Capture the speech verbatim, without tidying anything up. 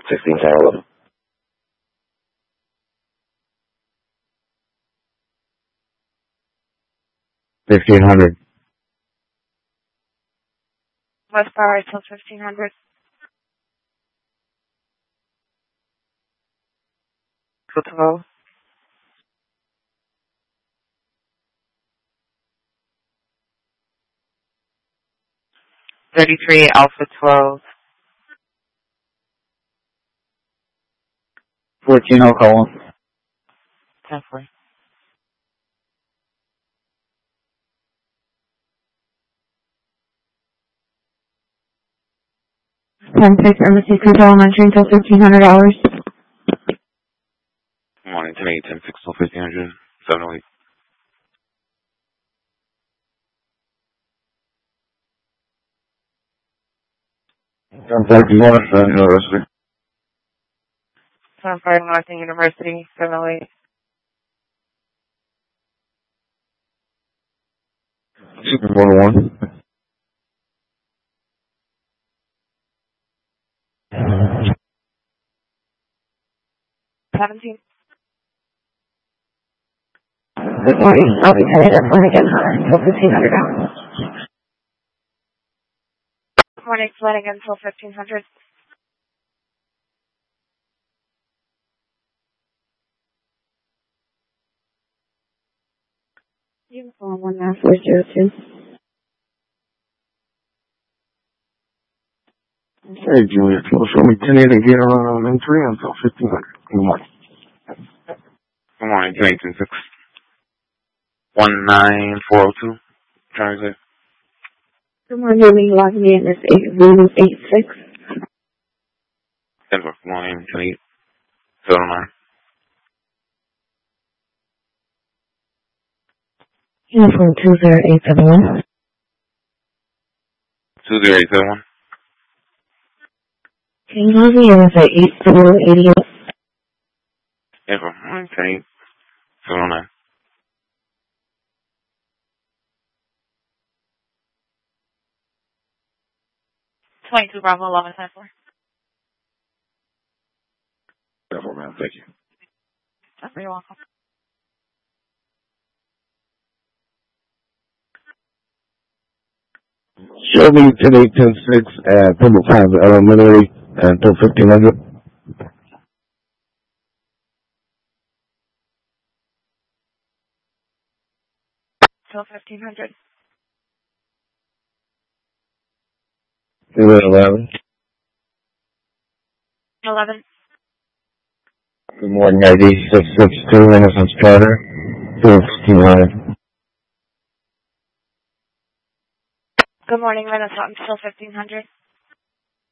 sixteen ten eleven. Fifteen hundred. West Power till fifteen hundred. twelve. thirty-three Alpha twelve. Fourteen I'll call him. ten four. ten six Embassy Control Elementary until fifteen hundred dollars. Good morning, ten eight, ten six till fifteen hundred, seven oh eight. ten five North uh, University. ten five North University, seven oh eight. Super one oh one. seventeen. Good morning. I'll be headed up when I get home until fifteen hundred dollars. Good morning, flight again until fifteen hundred. Uniform one nine four zero two. Hey, Julia, close show me ten eight and get around elementary until fifteen hundred. Good morning. Good morning, ten eight, ten six. one nine four oh two. Transit. Good morning, we logging in is eight zero eight six. Denver. Good morning, ten eight, seven oh nine. Uniform two zero eight seven one. two zero eight seven one. Can you log me in is at eight zero eight eight? Denver. Good morning, ten eight, seven oh nine. twenty-two Bravo eleven ten four. Denver, man, thank you. You're welcome. Show me ten eight, ten six at Pembroke Pines Elementary until fifteen hundred. Till fifteen hundred. eleven. eleven. Good morning, I D six six two, Renaissance Charter, fifteen hundred. Good morning, Renaissance till fifteen hundred.